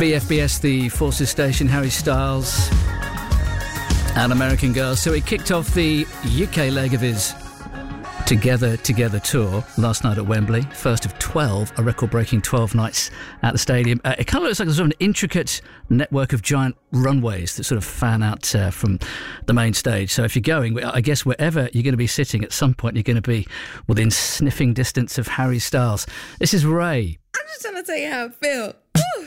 BFBS, the Forces station, Harry Styles and American Girls. So he kicked off the UK leg of his Together tour last night at Wembley. First of 12, a record-breaking 12 nights at the stadium. It kind of looks like there's sort of an intricate network of giant runways that sort of fan out from the main stage. So if you're going, I guess wherever you're going to be sitting, at some point you're going to be within sniffing distance of Harry Styles. This is Ray. I'm just trying to tell you how I feel.